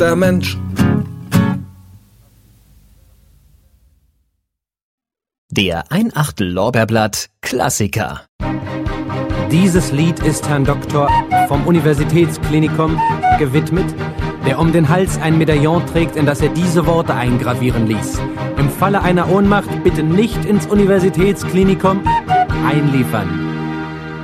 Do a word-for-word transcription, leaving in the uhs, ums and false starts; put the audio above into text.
der Mensch. Der ein Achtel Lorbeerblatt Klassiker. Dieses Lied ist Herrn Doktor vom Universitätsklinikum gewidmet, der um den Hals ein Medaillon trägt, in das er diese Worte eingravieren ließ. Im Falle einer Ohnmacht bitte nicht ins Universitätsklinikum einliefern.